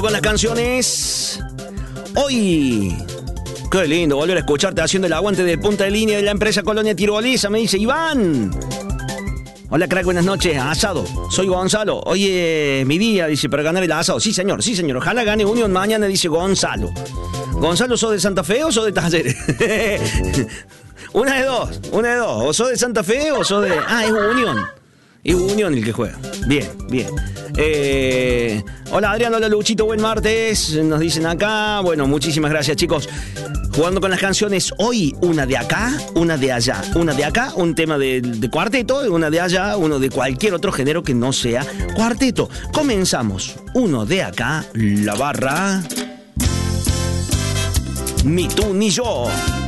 Con las canciones. Hoy, qué lindo volver a escucharte haciendo el aguante de punta de línea de la empresa Colonia Tirolesa. Me dice Iván. Hola, crack, buenas noches. Asado. Soy Gonzalo. Oye, mi día, dice, para ganar el asado. Sí, señor, sí, señor. Ojalá gane Unión mañana, dice Gonzalo. Gonzalo, ¿sos de Santa Fe o sos de Talleres? Una de dos. O sos de Santa Fe o sos de... Ah, es Unión. Es Unión el que juega. Bien. Hola Adrián, hola Luchito, buen martes. Nos dicen acá. Bueno, muchísimas gracias, chicos. Jugando con las canciones. Hoy una de acá, una de allá. Una de acá, un tema de cuarteto. Una de allá, uno de cualquier otro género que no sea cuarteto. Comenzamos. Uno de acá, la barra. Ni tú ni yo.